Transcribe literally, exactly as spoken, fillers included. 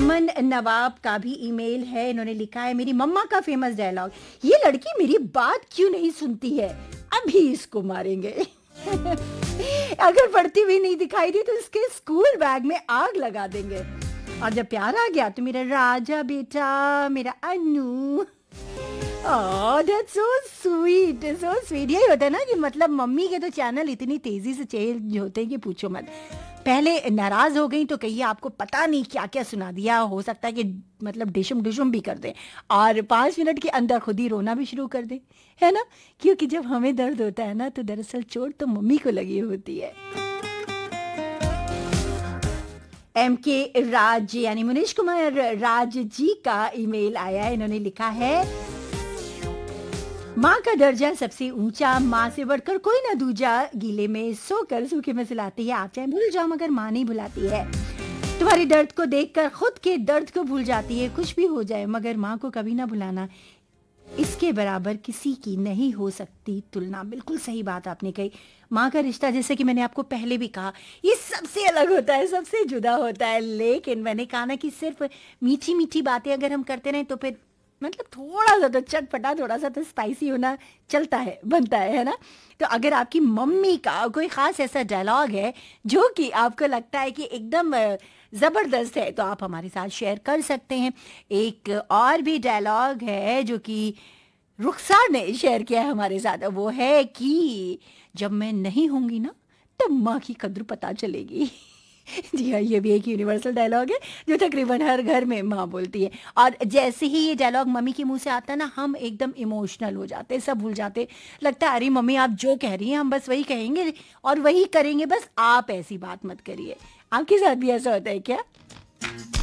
अमन नवाब का भी ईमेल है। इन्होंने लिखा है, मेरी मम्मा का फेमस डायलॉग, ये लड़की मेरी बात क्यों नहीं सुनती है, अभी इसको मारेंगे। अगर पढ़ती हुई नहीं दिखाई दी तो इसके स्कूल बैग में आग लगा देंगे, और जब प्यार आ गया तो मेरा राजा बेटा, मेरा अनु। Oh, that's so sweet, so sweet। यही होता है ना कि मतलब मम्मी के तो चैनल इतनी तेजी से चेंज होते हैं कि पूछो मत। पहले नाराज हो गई तो कहिए आपको पता नहीं क्या क्या सुना दिया, हो सकता है कि मतलब डिशुम डिशुम भी कर दे, और पाँच मिनट के अंदर खुद ही रोना भी शुरू कर दे, है ना। क्योंकि जब हमें दर्द होता है ना तो दरअसल चोट तो मम्मी को लगी होती है। एम के राज यानी मुनीश कुमार राज जी का ईमेल आया है। इन्होंने लिखा है, माँ का दर्जा सबसे ऊंचा, माँ से बढ़कर कोई ना दूजा, गीले में सोकर सूखे में सुलाती है, आप चाहे भूल जाओ मगर माँ नहीं भुलाती है। तुम्हारे दर्द को देखकर खुद के दर्द को भूल जाती है, कुछ भी हो जाए मगर माँ को कभी ना भुलाना, इसके बराबर किसी की नहीं हो सकती तुलना। बिल्कुल सही बात आपने कही। माँ का रिश्ता, जैसे कि मैंने आपको पहले भी कहा, ये सबसे अलग होता है, सबसे जुदा होता है। लेकिन मैंने कहा ना कि सिर्फ मीठी मीठी बातें अगर हम करते रहें तो फिर मतलब थोड़ा सा तो चटपटा, थोड़ा सा तो स्पाइसी होना चलता है, बनता है, है ना। तो अगर आपकी मम्मी का कोई ख़ास ऐसा डायलॉग है जो कि आपको लगता है कि एकदम ज़बरदस्त है, तो आप हमारे साथ शेयर कर सकते हैं। एक और भी डायलॉग है जो कि रुखसार ने शेयर किया है हमारे साथ, वो है कि जब मैं नहीं होंगी ना तब माँ की कद्र पता चलेगी। जी हाँ, ये भी एक यूनिवर्सल डायलॉग है जो तकरीबन हर घर में माँ बोलती है। और जैसे ही ये डायलॉग मम्मी के मुंह से आता है ना, हम एकदम इमोशनल हो जाते हैं, सब भूल जाते हैं। लगता है अरे मम्मी आप जो कह रही हैं हम बस वही कहेंगे और वही करेंगे, बस आप ऐसी बात मत करिए। आपके साथ भी ऐसा होता है क्या?